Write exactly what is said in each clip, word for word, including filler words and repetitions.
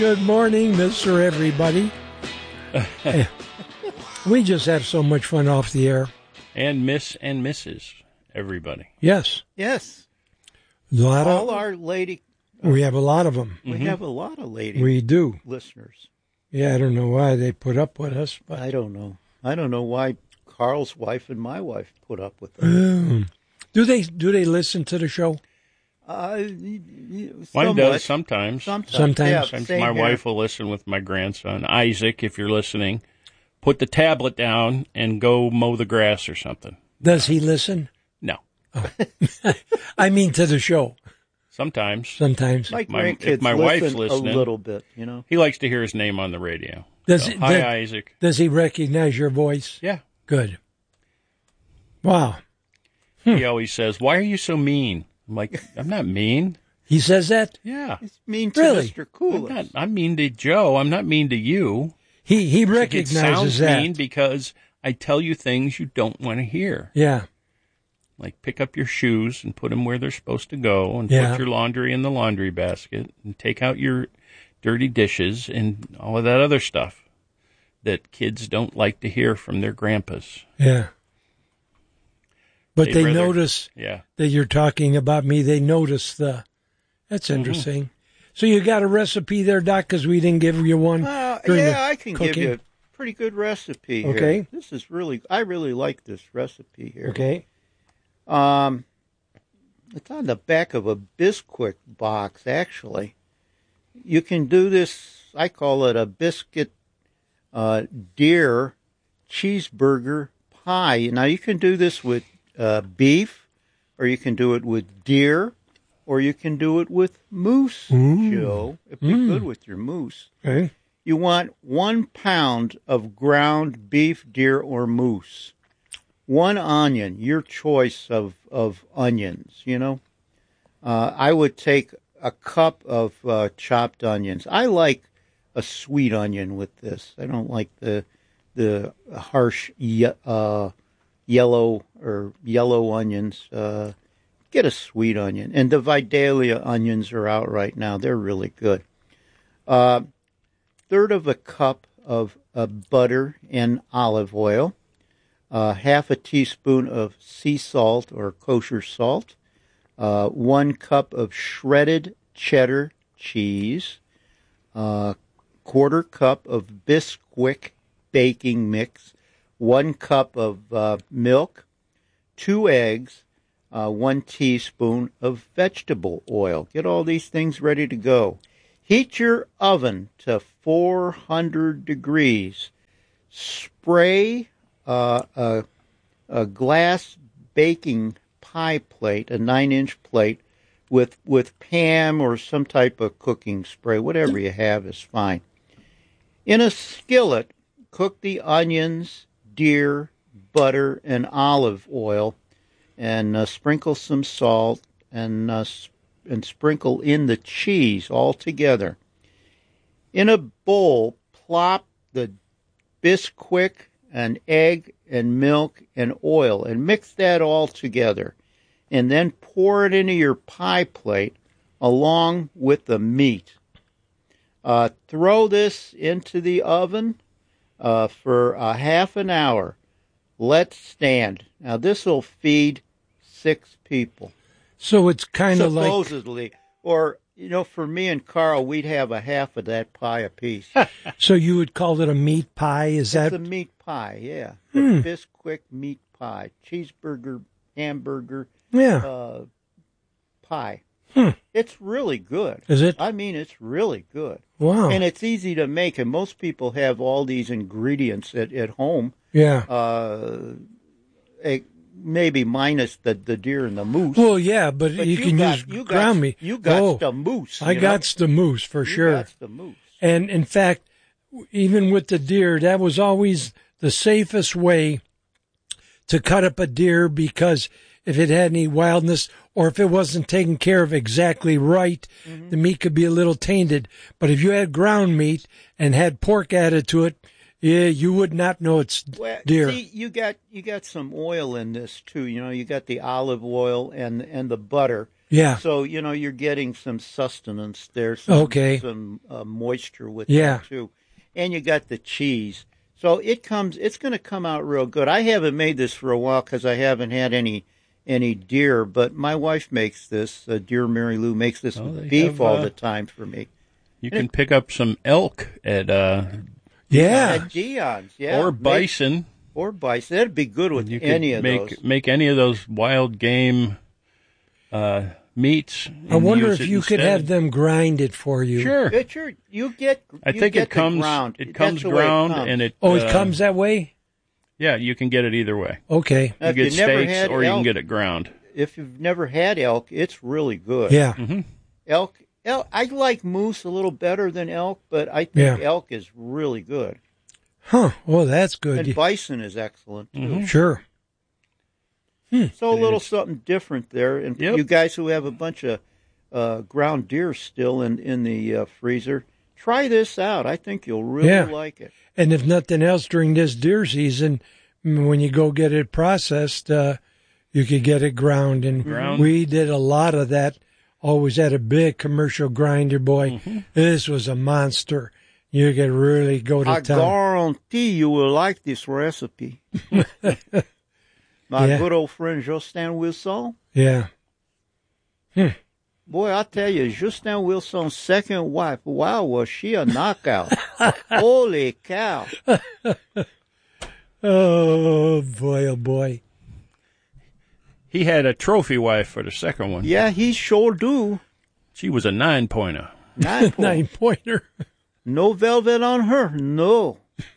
Good morning, Mister Everybody. We just have so much fun off the air. And Miss and Missus Everybody. Yes. Yes. A lot All of, our lady. we have a lot of them. We Mm-hmm. have a lot of lady We do. listeners. Yeah, I don't know why they put up with us, but I don't know. I don't know why Carl's wife and my wife put up with us. Um, do they do they listen to the show? Uh, Mine somewhat. does sometimes. Sometimes. Sometimes. Yeah, Sometimes same my here. wife will listen with my grandson. Isaac, if you're listening, put the tablet down and go mow the grass or something. Does he listen? No. I mean, to the show. Sometimes. Sometimes. My My- if grandkids my wife's listen listening- a little bit, you know. He likes to hear his name on the radio. Does So, it- Hi, does- Isaac. Does he recognize your voice? Yeah. Good. Wow. He always says, "Why are you so mean?" I'm like, "I'm not mean." He says that? Yeah. It's mean to Really? Mister I'm, Coolis. not, I'm mean to Joe. I'm not mean to you. He he It recognizes sounds that. mean because I tell you things you don't want to hear. Yeah. Like pick up your shoes and put them where they're supposed to go, and Yeah. put your laundry in the laundry basket, and take out your dirty dishes and all of that other stuff that kids don't like to hear from their grandpas. Yeah. But They'd they rather- notice Yeah. that you're talking about me. They notice the. That's Mm-hmm. interesting. So you got a recipe there, Doc, because we didn't give you one. Uh, during the yeah, I can give cooking? you a pretty good recipe here. Okay. This is really, I really like this recipe here. Okay. Um, it's on the back of a Bisquick box, actually. You can do this, I call it a biscuit uh, deer cheeseburger pie. Now, you can do this with uh, beef, or you can do it with deer, or you can do it with moose, Joe. It'd be Mm. good with your moose. Okay. You want one pound of ground beef, deer, or moose. One onion, your choice of, of onions, you know. Uh, I would take a cup of uh, chopped onions. I like a sweet onion with this. I don't like the the harsh ye- uh, yellow or yellow onions. Uh, get a sweet onion. And the Vidalia onions are out right now. They're really good. Uh, third of a cup of uh, butter and olive oil. Uh, half a teaspoon of sea salt or kosher salt, uh, one cup of shredded cheddar cheese, uh, quarter cup of Bisquick baking mix, one cup of uh, milk, two eggs, uh, one teaspoon of vegetable oil. Get all these things ready to go. Heat your oven to four hundred degrees. Spray Uh, a, a glass baking pie plate, a nine-inch plate, with with Pam or some type of cooking spray, whatever you have is fine. In a skillet, cook the onions, deer, butter, and olive oil, and uh, sprinkle some salt, and uh, and sprinkle in the cheese all together. In a bowl, plop the Bisquick, an egg and milk and oil, and mix that all together. And then pour it into your pie plate along with the meat. Uh, throw this into the oven uh, for a half an hour. Let stand. Now, this will feed six people. So it's kind of like. Supposedly. Or, you know, for me and Carl, we'd have a half of that pie apiece. So you would call it a meat pie? Is It's that. a meat pie, yeah. The Hmm. Bisquick meat pie. Cheeseburger, hamburger, Yeah. uh, pie. Hmm. It's really good. Is it? I mean, it's really good. Wow. And it's easy to make, and most people have all these ingredients at, at home, Yeah. uh, eh, maybe minus the, the deer and the moose. Well, yeah, but, But you, can got, use you ground got, meat. You got oh, the moose. I you got know? the moose for You sure. got the moose. And in fact, even with the deer, that was always the safest way to cut up a deer, because if it had any wildness or if it wasn't taken care of exactly right, mm-hmm. the meat could be a little tainted. But if you had ground meat and had pork added to it, yeah, you would not know it's well, deer. See, you got you got some oil in this too. You know, you got the olive oil and and the butter. Yeah. So, you know, you're getting some sustenance there, some, Okay. some uh, moisture with Yeah. that, too. And you got the cheese. So it comes, it's going to come out real good. I haven't made this for a while because I haven't had any any deer, but my wife makes this. Uh, Dear Mary Lou makes this Oh, with they beef have, all uh, the time for me. You can pick up some elk at uh, Yeah. At Dion's, yeah. or make- bison. Or bison. That'd be good with You could any of make those. make any of those wild game uh, meats. I and wonder use if it you could instead. have them grind it for you. Sure. It's your, you get. I you think get it the comes ground. it That's comes the way it ground comes. and it Oh, it uh, comes that way? Yeah, you can get it either way. Okay. Now, You if get you never steaks had or you can elk- get it ground. If you've never had elk, it's really good. Yeah. Elk, elk. I like moose a little better than elk, but I think Yeah. elk is really good. Huh. Well, that's good. And bison is excellent too. Mm-hmm. Sure. So a little something different there. And Yep. you guys who have a bunch of uh, ground deer still in in the uh, freezer, try this out. I think you'll really Yeah. like it. And if nothing else, during this deer season, mm, when you go get it processed, uh, you could get it ground. And Ground. we did a lot of that. Always had a big commercial grinder, boy. Mm-hmm. This was a monster. You could really go to I town. guarantee you will like this recipe. My Yeah. good old friend Justin Wilson. Yeah. Boy, I tell you, Justin Wilson's second wife, wow, was she a knockout. Holy cow. Oh, boy, oh, boy. He had a trophy wife for the second one. Yeah, he sure do. She was a nine pointer. Nine point. Nine pointer. No velvet on her. No.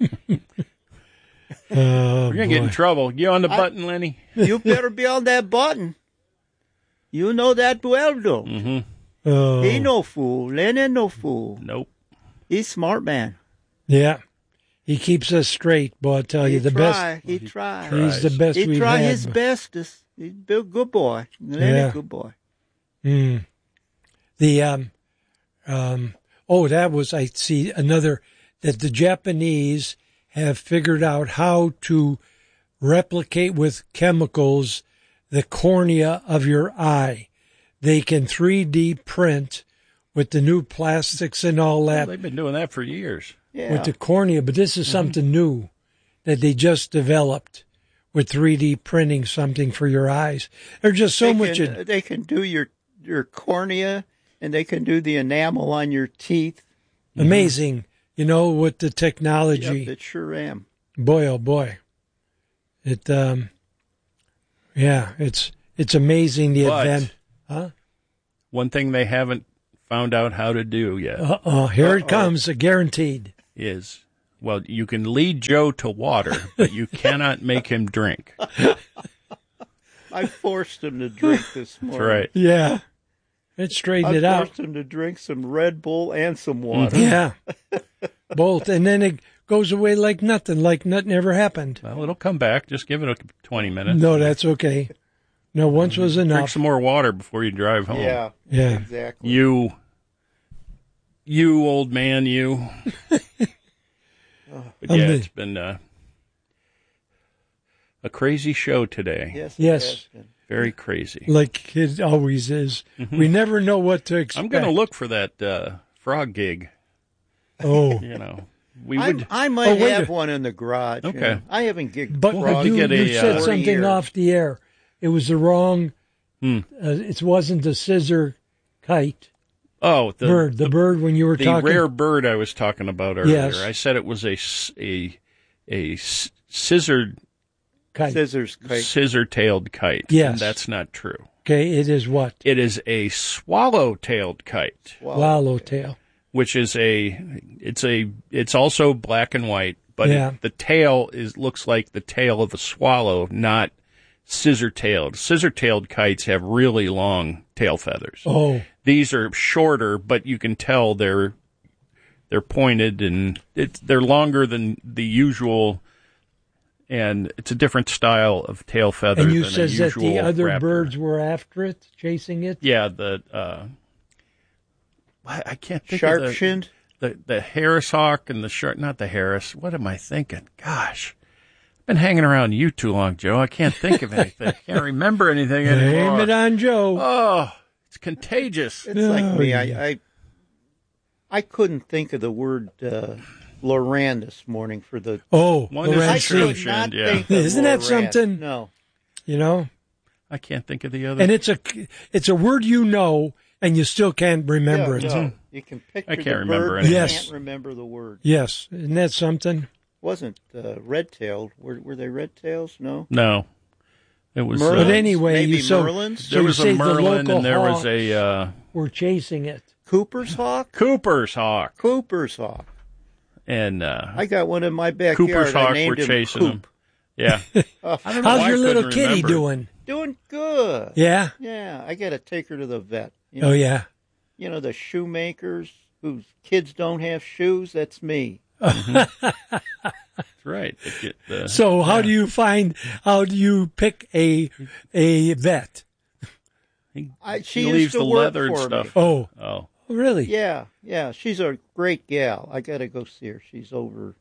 Oh, We're gonna get in boy. trouble. You on the button, Lenny? You better be on that button. You know that well, though. Mm-hmm. Oh, He no fool. Len ain't no fool. Nope. He's smart man. yeah. He keeps us straight, boy. I tell you, He the try. best. He try. He's the best He we've try had. his bestest. He's a good boy. Len Yeah. a good boy. Mm. The um, um, oh, that was I see another that the Japanese have figured out how to replicate with chemicals the cornea of your eye. They can three D print with the new plastics and all that They've been doing that for years. Yeah. with the cornea, but this is something new that they just developed with three D printing something for your eyes. There's just so they much. Can, ad- they can do your your cornea, and they can do the enamel on your teeth. amazing, you know, with the technology. Yep, it sure am. Boy, oh boy, it. Um, yeah, it's it's amazing the But- advent. Huh? One thing they haven't found out how to do yet Uh oh, here it comes, guaranteed. is, well, you can lead Joe to water, but you cannot make him drink. I forced him to drink this That's morning. right. Yeah, it straightened I it out. forced him to drink some Red Bull and some water. Yeah, both, and then it goes away like nothing, like nothing ever happened. Well, it'll come back. Just give it a twenty minutes. No, that's okay. No, once was Drink enough. some more water before you drive home. Yeah, Yeah. exactly. You, you old man, you. But I'm yeah, the- it's been uh, a crazy show today. Yes, Yes. it has been. Very crazy. Like it always is. We never know what to expect. I'm going to look for that uh, frog gig. Oh, You know, we I, would. I might Oh, wait have a- one in the garage. you Okay. know. I haven't gigged but frog you, get a, you said uh, something years. off the air. It was the wrong. Hmm. Uh, it wasn't the scissor kite Oh, the bird. The, bird when you were the talking. rare bird I was talking about earlier. Yes. I said it was a s- a a s- scissored kite. scissors kite. scissor-tailed kite. Yes. And that's not true. Okay, it is what It is a swallow-tailed kite, swallowtail. which is a it's a it's also black and white, but Yeah. it, the tail is looks like the tail of a swallow, not scissor-tailed. Scissor-tailed kites have really long tail feathers. Oh, These are shorter, but you can tell they're they're pointed and it's they're longer than the usual, and it's a different style of tail feather. and you than a says that usual the other raptor. birds were after it, chasing it. Yeah, the uh, I I can't think Sharp of the, shinned. the the Harris hawk and the shark. Not the Harris. What am I thinking? Gosh. I've been hanging around you too long, Joe. I can't think of anything. I can't remember anything Blame anymore. it on Joe. Oh, It's contagious. It's like Oh, me. yeah. I, I I couldn't think of the word uh, Loran this morning for the. Oh, One is Loran I C. could intrusion, not yeah. think of Isn't that Loran. something? No. You know, I can't think of the other. and it's a it's a word you know, and you still can't remember Yeah, it. no. You can picture I can't the remember bird, it. but you Yes. can't remember the word. Yes, isn't that something? Wasn't uh, red-tailed? Were, were they red-tails? No. no, it was. Merlins? But Uh, anyway, Maybe you so Merlins? so there you was say a the Merlin, local and there was hawks a uh, were chasing it. Cooper's hawk. Cooper's hawk, Cooper's hawk. and uh, I got one in my backyard. Cooper's I hawk named were him chasing Coop. him. Yeah. Oh, I don't know How's why your I little couldn't kitty remember. doing? doing good. Yeah. Yeah, I got to take her to the vet. You know, Oh yeah. you know the shoemakers whose kids don't have shoes. That's me. That's right. They get the- So how do you find? How do you pick a a vet? he, I, she he used leaves to the work leather and for stuff. me. Oh, Oh, really? Yeah, yeah. She's a great gal. I got to go see her. She's over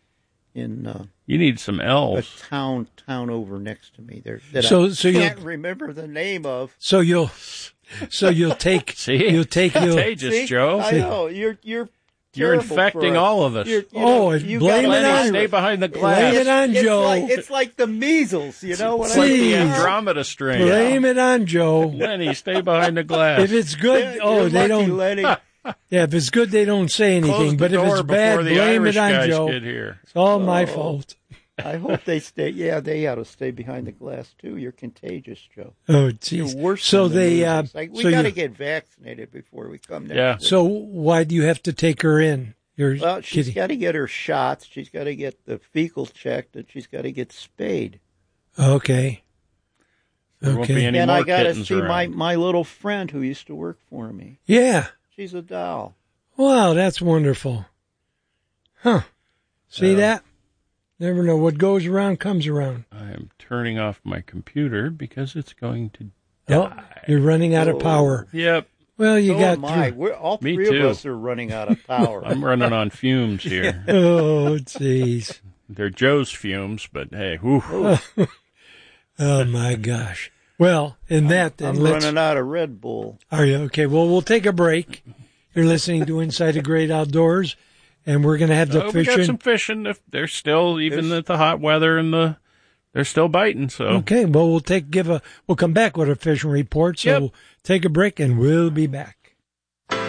in uh, you need some a elves. town town over next to me. There that So- I so you'll- can't remember the name of. So you'll so you'll take See, you'll take you'll contagious, See? Joe. I know you're you're You're terrible infecting for us. all of us. You're, you Oh, know, and you blame got it a on- Lenny, stay virus. behind the Blame glass. it on it's Joe. Like, it's like the measles, you know what It's like I the See. mean? Andromeda strain. blame it on Joe. Lenny, stay behind the glass. If it's good, Yeah, oh, you're they lucky, don't. Lenny. Yeah, if it's good, they don't say Close anything. the But if door it's bad, before the blame Irish it on guys Joe. get here. It's all my Oh. fault. I hope they stay. Yeah, they ought to stay behind the glass too. You're contagious, Joe. Oh, You're jeez. worse. So than the they, uh, measles. Like, we so got to you, get vaccinated before we come next Yeah. week. so why do you have to take her in? Your Well, she's kitty. got to get her shots. She's got to get the fecal checked, and she's got to get spayed. Okay. There won't be Okay. any and more I got to kittens see my, around. my little friend who used to work for me. Yeah. She's a doll. Wow, that's wonderful. Huh. See Uh, that? Never know. What goes around comes around. I am turning off my computer because it's going to Oh, die. you're running out of power. Yep. Well, you so got. am I. through- We're, all Me three too. of us are running out of power. I'm running on fumes here. Oh, jeez. They're Joe's fumes, but hey, whew. Oh my gosh. Well, in that then, I'm let's. running out of Red Bull. Are you okay? Well, we'll take a break. You're listening to Inside the Great Outdoors, and we're going to have the Oh, we got fishing. some fishing. If they're still, even There's- at the hot weather and the, they're still biting. So Okay, well, we'll take give a. We'll come back with a fishing report. So Yep. we'll take a break, and we'll be back.